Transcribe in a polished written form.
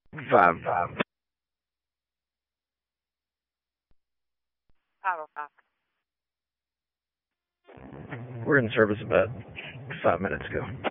Five. We're in service about 5 minutes ago.